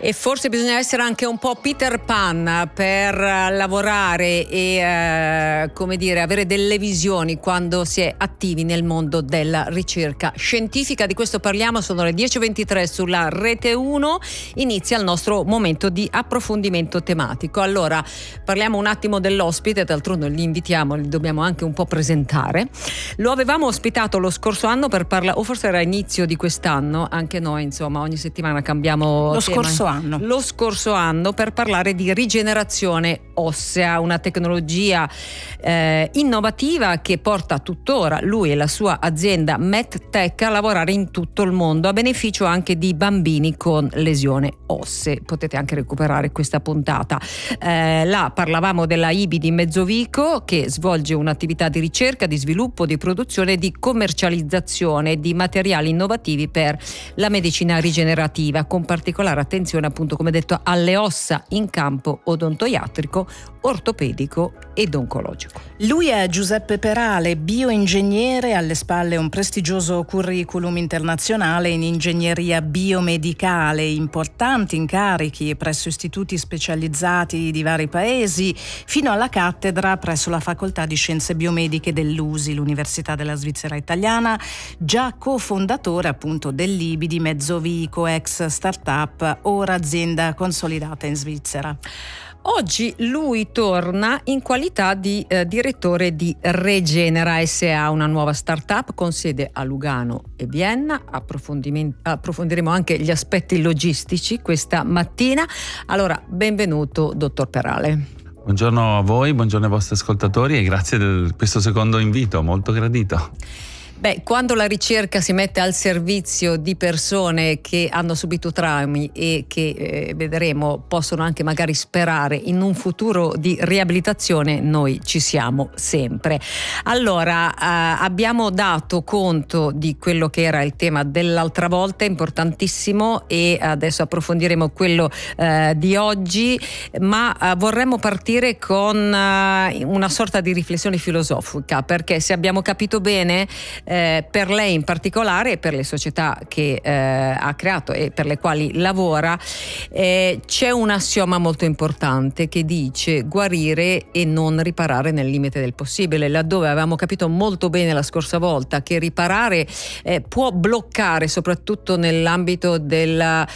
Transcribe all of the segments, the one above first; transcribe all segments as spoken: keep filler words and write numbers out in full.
E forse bisogna essere anche un po' Peter Pan per lavorare e eh, come dire, avere delle visioni quando si è attivi nel mondo della ricerca scientifica. Di questo parliamo, sono le dieci e ventitré sulla Rete uno, inizia il nostro momento di approfondimento tematico. Allora, parliamo un attimo dell'ospite, d'altronde li invitiamo, li dobbiamo anche un po' presentare. Lo avevamo ospitato lo scorso anno per parlare, o forse era inizio di quest'anno, anche noi insomma ogni settimana cambiamo lo tema. scorso anno lo scorso anno per parlare di rigenerazione ossea, una tecnologia eh, innovativa che porta tuttora lui e la sua azienda MedTech a lavorare in tutto il mondo a beneficio anche di bambini con lesione ossee. Potete anche recuperare questa puntata. Eh, là parlavamo della I B I di Mezzovico, che svolge un'attività di ricerca, di sviluppo, di produzione e di commercializzazione di materiali innovativi per la medicina rigenerativa, con particolare attenzione appunto, come detto, alle ossa in campo odontoiatrico, ortopedico ed oncologico. Lui è Giuseppe Perale, bioingegnere, alle spalle un prestigioso curriculum internazionale in ingegneria biomedicale, importanti incarichi presso istituti specializzati di vari paesi, fino alla cattedra presso la Facoltà di Scienze Biomediche dell'U S I, l'Università della Svizzera Italiana, già cofondatore appunto dell'I B I di Mezzovico, ex startup, ora azienda consolidata in Svizzera. Oggi lui torna in qualità di eh, direttore di Regenera S A, una nuova startup con sede a Lugano e Vienna. Approfondiremo anche gli aspetti logistici questa mattina. Allora, benvenuto dottor Perale. Buongiorno a voi, buongiorno ai vostri ascoltatori e grazie di questo secondo invito, molto gradito. Beh, quando la ricerca si mette al servizio di persone che hanno subito traumi e che eh, vedremo possono anche magari sperare in un futuro di riabilitazione, noi ci siamo sempre. Allora, eh, abbiamo dato conto di quello che era il tema dell'altra volta, importantissimo, e adesso approfondiremo quello eh, di oggi, ma eh, vorremmo partire con eh, una sorta di riflessione filosofica, perché se abbiamo capito bene, Eh, per lei in particolare e per le società che eh, ha creato e per le quali lavora, eh, c'è un assioma molto importante che dice guarire e non riparare nel limite del possibile, laddove avevamo capito molto bene la scorsa volta che riparare eh, può bloccare, soprattutto nell'ambito della,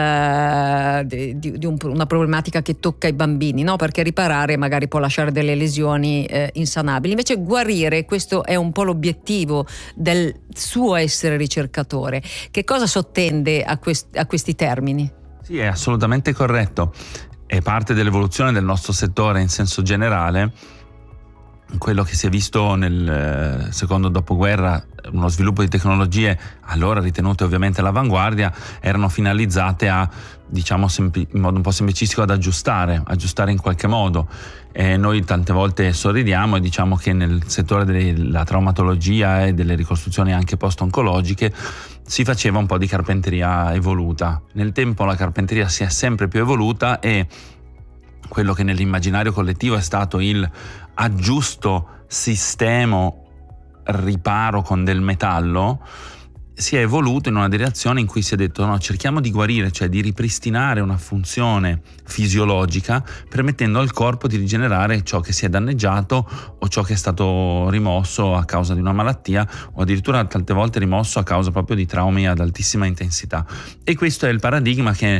eh, di, di un, una problematica che tocca i bambini, no? Perché riparare magari può lasciare delle lesioni eh, insanabili, invece guarire, questo è un po' l'obiettivo del suo essere ricercatore. Che cosa sottende a, quest- a questi termini? Sì, è assolutamente corretto. È parte dell'evoluzione del nostro settore in senso generale. Quello che si è visto nel secondo dopoguerra, uno sviluppo di tecnologie allora ritenute ovviamente all'avanguardia, erano finalizzate a, diciamo sempli- in modo un po' semplicistico, ad aggiustare, aggiustare in qualche modo. E noi tante volte sorridiamo e diciamo che nel settore della traumatologia e delle ricostruzioni anche post-oncologiche si faceva un po' di carpenteria evoluta. Nel tempo la carpenteria si è sempre più evoluta e quello che nell'immaginario collettivo è stato il aggiusto, sistemo, riparo con del metallo, si è evoluto in una direzione in cui si è detto no, cerchiamo di guarire, cioè di ripristinare una funzione fisiologica, permettendo al corpo di rigenerare ciò che si è danneggiato o ciò che è stato rimosso a causa di una malattia o addirittura tante volte rimosso a causa proprio di traumi ad altissima intensità. E questo è il paradigma che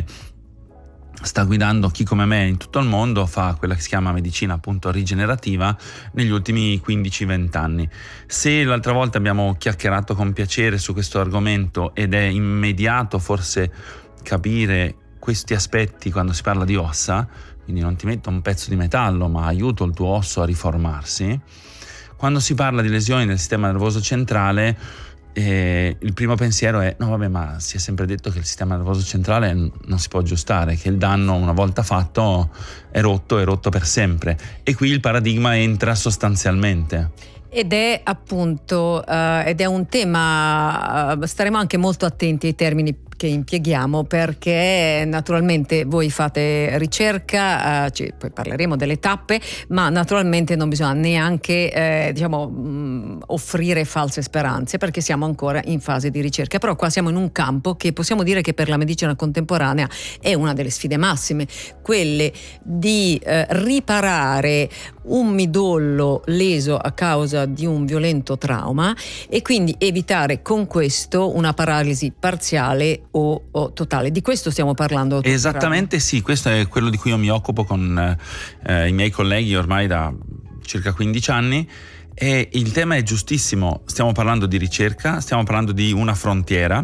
sta guidando chi come me in tutto il mondo fa quella che si chiama medicina appunto rigenerativa negli ultimi quindici venti anni. Se l'altra volta abbiamo chiacchierato con piacere su questo argomento ed è immediato forse capire questi aspetti quando si parla di ossa, quindi non ti metto un pezzo di metallo ma aiuto il tuo osso a riformarsi, quando si parla di lesioni del sistema nervoso centrale E il primo pensiero è no vabbè, ma si è sempre detto che il sistema nervoso centrale non si può aggiustare, che il danno una volta fatto è rotto, è rotto per sempre, e qui il paradigma entra sostanzialmente. Ed è appunto uh, ed è un tema, uh, staremo anche molto attenti ai termini che impieghiamo, perché naturalmente voi fate ricerca, eh, cioè, poi parleremo delle tappe, ma naturalmente non bisogna neanche eh, diciamo mh, offrire false speranze, perché siamo ancora in fase di ricerca. Però qua siamo in un campo che possiamo dire che per la medicina contemporanea è una delle sfide massime, quelle di eh, riparare un midollo leso a causa di un violento trauma e quindi evitare con questo una paralisi parziale o, o totale. Di questo stiamo parlando? Esattamente, sì, questo è quello di cui io mi occupo con eh, i miei colleghi ormai da circa quindici anni, e il tema è giustissimo. Stiamo parlando di ricerca, stiamo parlando di una frontiera.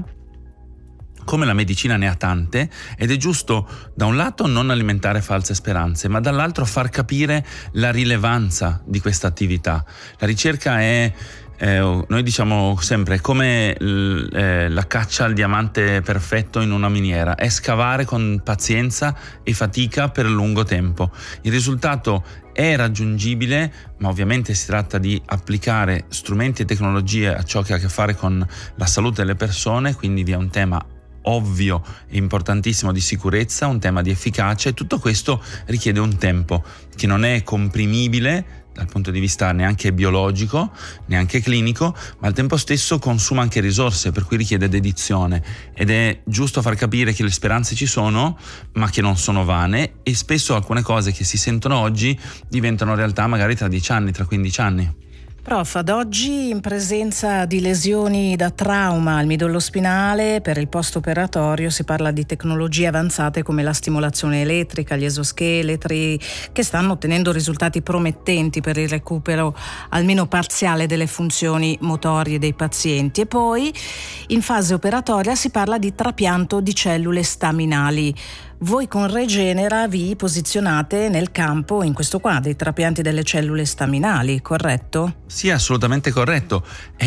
Come la medicina ne ha tante, ed è giusto da un lato non alimentare false speranze, ma dall'altro far capire la rilevanza di questa attività. La ricerca è, eh, noi diciamo sempre, come l, eh, la caccia al diamante perfetto in una miniera, è scavare con pazienza e fatica per lungo tempo. Il risultato è raggiungibile, ma ovviamente si tratta di applicare strumenti e tecnologie a ciò che ha a che fare con la salute delle persone, quindi vi è un tema ovvio e importantissimo di sicurezza, un tema di efficacia, e tutto questo richiede un tempo che non è comprimibile dal punto di vista neanche biologico, neanche clinico, ma al tempo stesso consuma anche risorse, per cui richiede dedizione, ed è giusto far capire che le speranze ci sono, ma che non sono vane, e spesso alcune cose che si sentono oggi diventano realtà magari tra dieci anni, tra quindici anni. Prof, ad oggi in presenza di lesioni da trauma al midollo spinale, per il post-operatorio si parla di tecnologie avanzate come la stimolazione elettrica, gli esoscheletri, che stanno ottenendo risultati promettenti per il recupero almeno parziale delle funzioni motorie dei pazienti. E poi in fase operatoria si parla di trapianto di cellule staminali. Voi con Regenera vi posizionate nel campo, in questo qua, dei trapianti delle cellule staminali, corretto? Sì, assolutamente corretto.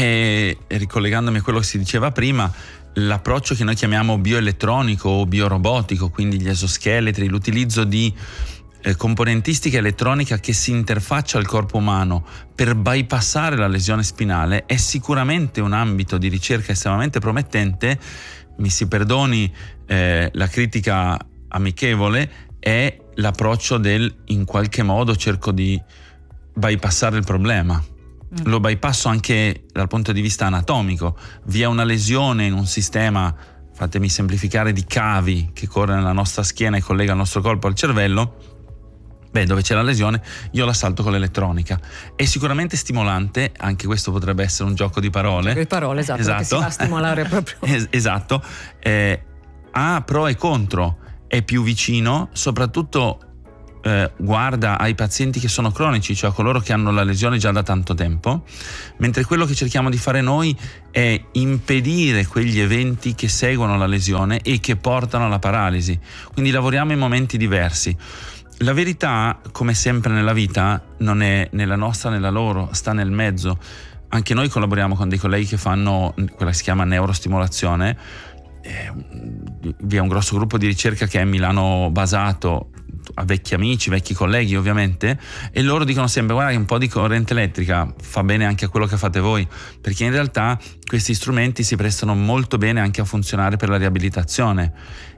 E ricollegandomi a quello che si diceva prima, l'approccio che noi chiamiamo bioelettronico o biorobotico, quindi gli esoscheletri, l'utilizzo di eh, componentistica elettronica che si interfaccia al corpo umano per bypassare la lesione spinale, è sicuramente un ambito di ricerca estremamente promettente. Mi si perdoni eh, la critica amichevole, è l'approccio del in qualche modo cerco di bypassare il problema. Mm. Lo bypasso anche dal punto di vista anatomico. Vi è una lesione in un sistema, fatemi semplificare, di cavi che corre nella nostra schiena e collega il nostro corpo al cervello. Beh, dove c'è la lesione io la salto con l'elettronica. È sicuramente stimolante, anche questo potrebbe essere un gioco di parole. Di parole, esatto, esatto. Che si va a stimolare proprio. Es- esatto. Eh, ha pro e contro. È più vicino, soprattutto eh, guarda ai pazienti che sono cronici, cioè a coloro che hanno la lesione già da tanto tempo, mentre quello che cerchiamo di fare noi è impedire quegli eventi che seguono la lesione e che portano alla paralisi. Quindi lavoriamo in momenti diversi. La verità, come sempre nella vita, non è nella nostra né la loro, sta nel mezzo. Anche noi collaboriamo con dei colleghi che fanno quella che si chiama neurostimolazione. Eh, vi è un grosso gruppo di ricerca che è a Milano basato, a vecchi amici, vecchi colleghi ovviamente, e loro dicono sempre: guarda che un po' di corrente elettrica fa bene anche a quello che fate voi, perché in realtà questi strumenti si prestano molto bene anche a funzionare per la riabilitazione,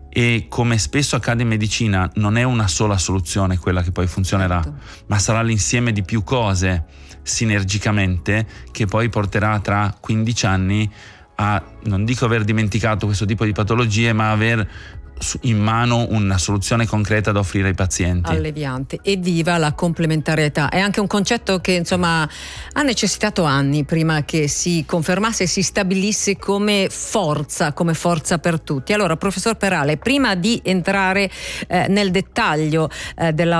e come spesso accade in medicina non è una sola soluzione quella che poi funzionerà, certo, ma sarà l'insieme di più cose sinergicamente che poi porterà tra quindici anni a, non dico aver dimenticato questo tipo di patologie, ma aver in mano una soluzione concreta da offrire ai pazienti. Alleviante. Evviva la complementarietà. È anche un concetto che insomma ha necessitato anni prima che si confermasse e si stabilisse come forza, come forza per tutti. Allora, professor Perale, prima di entrare eh, nel dettaglio eh, della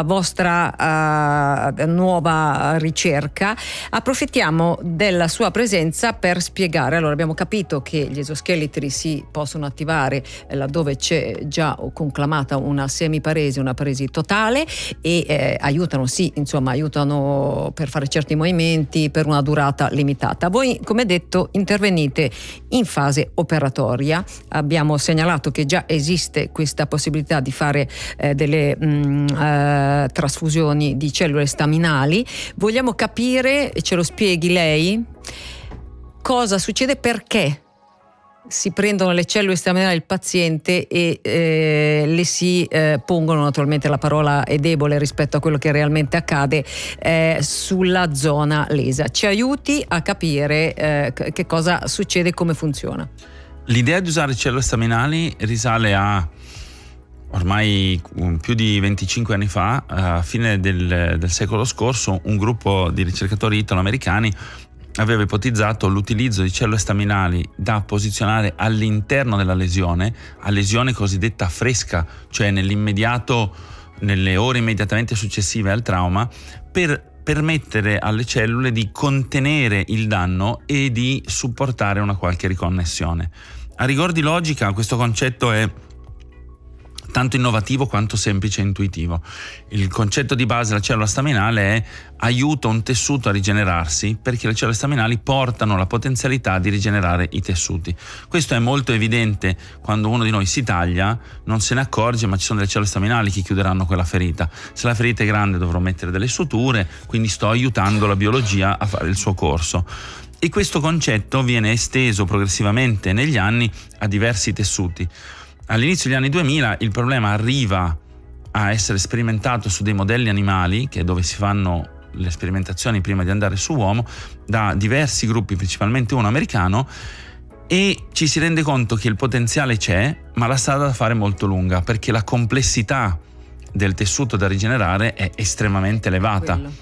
vostra eh, nuova ricerca, approfittiamo della sua presenza per spiegare. Allora, abbiamo capito che gli esoscheletri si possono attivare eh, laddove c'è già conclamata una semiparesi, una paresi totale, e eh, aiutano, sì, insomma, aiutano per fare certi movimenti per una durata limitata. Voi, come detto, intervenite in fase operatoria. Abbiamo segnalato che già esiste questa possibilità di fare eh, delle mh, eh, trasfusioni di cellule staminali. Vogliamo capire, ce lo spieghi lei, cosa succede, perché si prendono le cellule staminali del paziente e eh, le si eh, pongono, naturalmente la parola è debole rispetto a quello che realmente accade, eh, sulla zona lesa. Ci aiuti a capire eh, che cosa succede e come funziona. L'idea di usare cellule staminali risale a ormai più di venticinque anni fa. A fine del, del secolo scorso un gruppo di ricercatori italo-americani aveva ipotizzato l'utilizzo di cellule staminali da posizionare all'interno della lesione, a lesione cosiddetta fresca, cioè nell'immediato, nelle ore immediatamente successive al trauma, per permettere alle cellule di contenere il danno e di supportare una qualche riconnessione. A rigor di logica questo concetto è tanto innovativo quanto semplice e intuitivo. Il concetto di base della cellula staminale è: aiuta un tessuto a rigenerarsi, perché le cellule staminali portano la potenzialità di rigenerare i tessuti. Questo è molto evidente quando uno di noi si taglia, non se ne accorge, ma ci sono delle cellule staminali che chiuderanno quella ferita. Se la ferita è grande dovrò mettere delle suture, quindi sto aiutando la biologia a fare il suo corso. E questo concetto viene esteso progressivamente negli anni a diversi tessuti. All'inizio degli anni duemila il problema arriva a essere sperimentato su dei modelli animali, che è dove si fanno le sperimentazioni prima di andare su uomo, da diversi gruppi, principalmente uno americano, e ci si rende conto che il potenziale c'è, ma la strada da fare è molto lunga, perché la complessità del tessuto da rigenerare è estremamente elevata. Quello.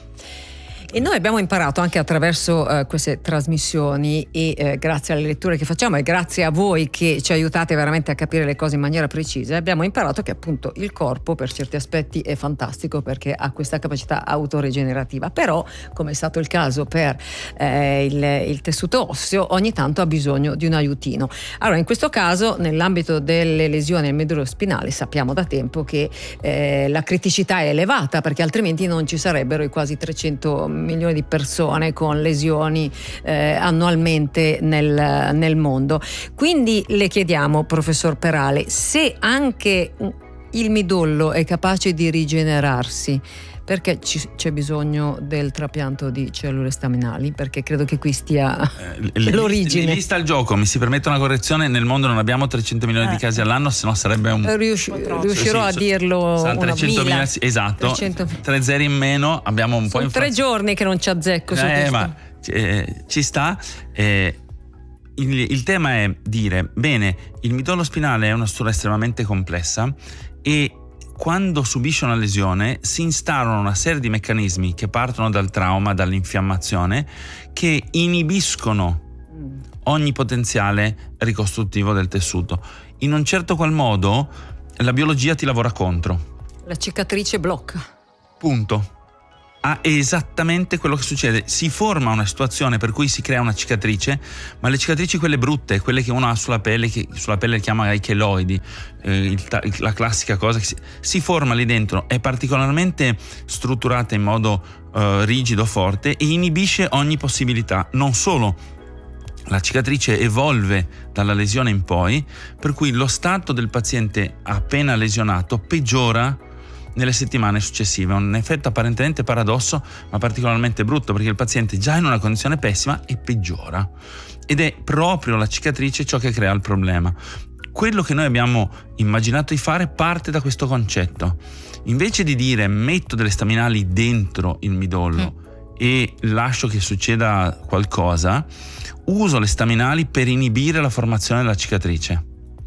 E noi abbiamo imparato anche attraverso uh, queste trasmissioni e uh, grazie alle letture che facciamo e grazie a voi che ci aiutate veramente a capire le cose in maniera precisa, abbiamo imparato che appunto il corpo per certi aspetti è fantastico perché ha questa capacità autoregenerativa, però come è stato il caso per eh, il, il tessuto osseo, ogni tanto ha bisogno di un aiutino. Allora in questo caso, nell'ambito delle lesioni al meduolo spinale, sappiamo da tempo che eh, la criticità è elevata, perché altrimenti non ci sarebbero i quasi trecento milioni di persone con lesioni eh, annualmente nel, nel mondo. Quindi le chiediamo, professor Perale, se anche il midollo è capace di rigenerarsi, perché ci, c'è bisogno del trapianto di cellule staminali? Perché credo che qui stia eh, l'origine. Lì sta il gioco, mi si permette una correzione: nel mondo non abbiamo trecento milioni eh. di casi all'anno, se no sarebbe un... Riusci- un riuscirò sì, a dirlo una trecento mila, esatto, trecento tre zeri in meno, abbiamo un Sono po' in tre giorni che non ci azzecco su eh, questo. Ma eh, ci sta. eh, il, il tema è dire, bene, il midollo spinale è una struttura estremamente complessa e quando subisce una lesione si instaurano una serie di meccanismi che partono dal trauma, dall'infiammazione, che inibiscono ogni potenziale ricostruttivo del tessuto. In un certo qual modo la biologia ti lavora contro. La cicatrice blocca. Punto. Ah, è esattamente quello che succede. Si forma una situazione per cui si crea una cicatrice, ma le cicatrici quelle brutte, quelle che uno ha sulla pelle, che sulla pelle le chiama i cheloidi, eh, il, la classica cosa che si, si forma lì dentro, è particolarmente strutturata in modo eh, rigido, forte, e inibisce ogni possibilità. Non solo, la cicatrice evolve dalla lesione in poi, per cui lo stato del paziente appena lesionato peggiora nelle settimane successive. Un effetto apparentemente paradosso, ma particolarmente brutto, perché il paziente già in una condizione pessima e peggiora, ed è proprio la cicatrice ciò che crea il problema. Quello che noi abbiamo immaginato di fare parte da questo concetto. Invece di dire metto delle staminali dentro il midollo mm. e lascio che succeda qualcosa, uso le staminali per inibire la formazione della cicatrice.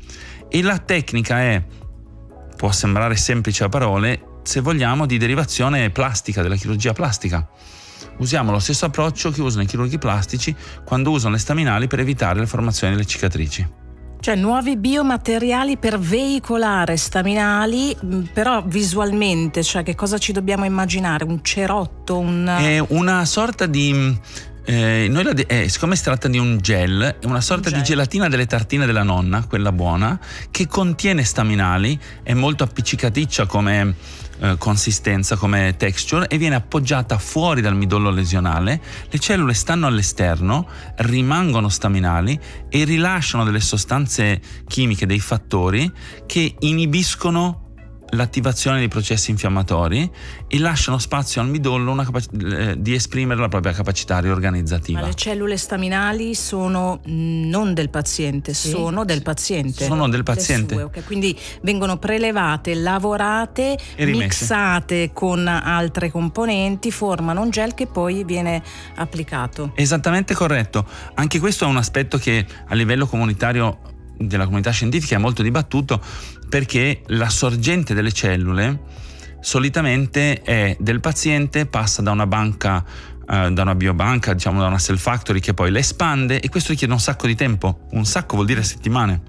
E la tecnica è, può sembrare semplice a parole, se vogliamo, di derivazione plastica, della chirurgia plastica. Usiamo lo stesso approccio che usano i chirurghi plastici quando usano le staminali per evitare la formazione delle cicatrici. Cioè nuovi biomateriali per veicolare staminali, però visualmente, cioè che cosa ci dobbiamo immaginare? Un cerotto? Un... È una sorta di... Eh, noi la de- eh, siccome si tratta di un gel, è una sorta di gelatina delle tartine della nonna, quella buona, che contiene staminali, è molto appiccicaticcia come eh, consistenza, come texture, e viene appoggiata fuori dal midollo lesionale. Le cellule stanno all'esterno, rimangono staminali e rilasciano delle sostanze chimiche, dei fattori che inibiscono l'attivazione dei processi infiammatori e lasciano spazio al midollo una capac- eh, di esprimere la propria capacità riorganizzativa. Ma le cellule staminali sono non del paziente, sì, sono del paziente. Sono del paziente. Sue, okay. Quindi vengono prelevate, lavorate, e mixate con altre componenti, formano un gel che poi viene applicato. Esattamente corretto. Anche questo è un aspetto che a livello comunitario della comunità scientifica è molto dibattuto, perché la sorgente delle cellule solitamente è del paziente, passa da una banca, eh, da una biobanca, diciamo da una cell factory che poi le espande, e questo richiede un sacco di tempo. Un sacco vuol dire settimane.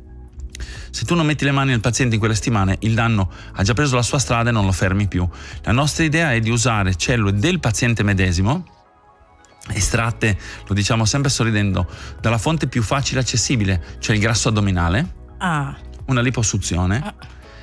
Se tu non metti le mani nel paziente in quelle settimane, il danno ha già preso la sua strada e non lo fermi più. La nostra idea è di usare cellule del paziente medesimo, estratte, lo diciamo sempre sorridendo, dalla fonte più facile accessibile, cioè il grasso addominale, ah. una liposuzione, ah.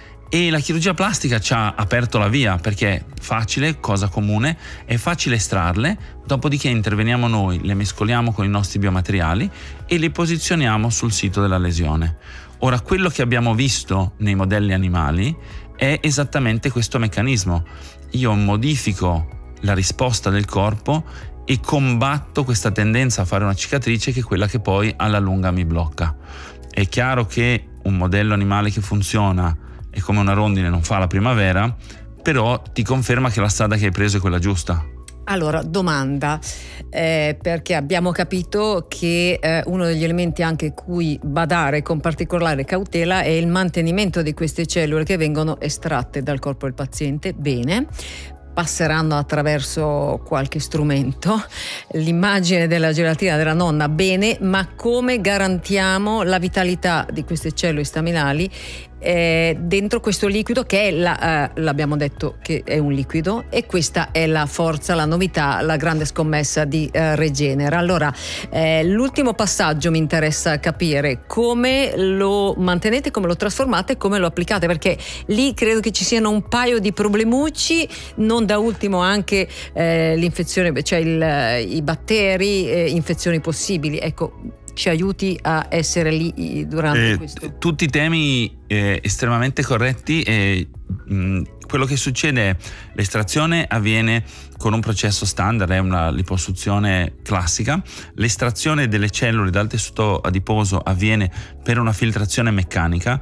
e la chirurgia plastica ci ha aperto la via, perché è facile, cosa comune, è facile estrarle, dopodiché interveniamo noi, le mescoliamo con i nostri biomateriali e le posizioniamo sul sito della lesione. Ora, quello che abbiamo visto nei modelli animali è esattamente questo meccanismo. Io modifico la risposta del corpo e combatto questa tendenza a fare una cicatrice, che è quella che poi alla lunga mi blocca. È chiaro che un modello animale che funziona è come una rondine, non fa la primavera, però ti conferma che la strada che hai preso è quella giusta. Allora, domanda, eh, perché abbiamo capito che eh, uno degli elementi anche cui badare con particolare cautela è il mantenimento di queste cellule che vengono estratte dal corpo del paziente. Bene, passeranno attraverso qualche strumento, l'immagine della gelatina della nonna, bene, ma come garantiamo la vitalità di queste cellule staminali eh, dentro questo liquido che è la, eh, l'abbiamo detto che è un liquido, e questa è la forza, la novità, la grande scommessa di eh, Regenera. Allora, eh, l'ultimo passaggio mi interessa capire come lo mantenete, come lo trasformate, come lo applicate, perché lì credo che ci siano un paio di problemucci, non da ultimo anche eh, l'infezione, cioè il, i batteri, eh, infezioni possibili. Ecco, ci aiuti a essere lì durante eh, questo. Tutti temi eh, estremamente corretti. E mh, quello che succede è l'estrazione avviene con un processo standard, è una liposuzione classica. L'estrazione delle cellule dal tessuto adiposo avviene per una filtrazione meccanica,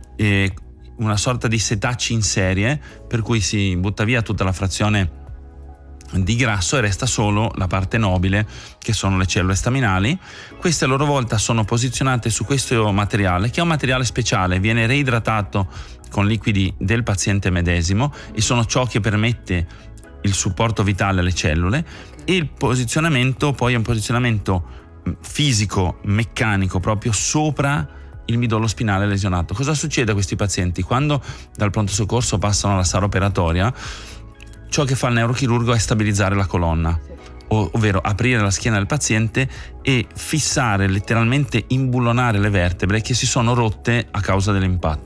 e una sorta di setacci in serie, per cui si butta via tutta la frazione di grasso e resta solo la parte nobile, che sono le cellule staminali. Queste a loro volta sono posizionate su questo materiale, che è un materiale speciale, viene reidratato con liquidi del paziente medesimo, e sono ciò che permette il supporto vitale alle cellule. E il posizionamento poi è un posizionamento fisico, meccanico, proprio sopra il midollo spinale lesionato. Cosa succede a questi pazienti? Quando dal pronto soccorso passano alla sala operatoria, ciò che fa il neurochirurgo è stabilizzare la colonna, ovvero aprire la schiena del paziente e fissare, letteralmente imbullonare le vertebre che si sono rotte a causa dell'impatto.